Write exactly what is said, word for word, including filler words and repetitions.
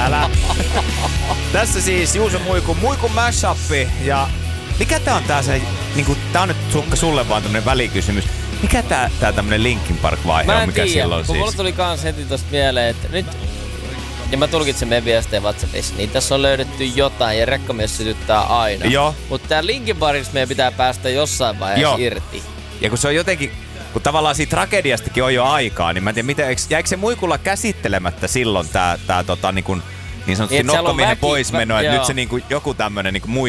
älä. Tässä siis Juuso Muikun Muikun mashup. Ja mikä tää on tää se, niinku, tää on nyt Sukka sulle vaan tämmönen välikysymys. Mikä tää, tää tämmönen Linkin Park-vaihe on, mikä tiedä, silloin kun siis? mulla tuli kans heti tosta mieleen, että nyt... Ja mä tulkitsen meidän viestejä WhatsAppissa, niin tässä on löydetty jotain ja rekkamies sytyttää aina. Joo. Mutta tää Linkin Parkista meidän pitää päästä jossain vaiheessa Joo. irti. Ja kun se on jotenkin, kun tavallaan siitä tragediastakin on jo aikaa, niin mä en tiedä, miten, eikö, jäikö se Muikulla käsittelemättä silloin tää, tää tota, niin, kuin, niin sanotusti Niin, että siellä on nokkomiehen väki- poismeno, vä- että joo. nyt se niin kuin, joku tämmönen niin kuin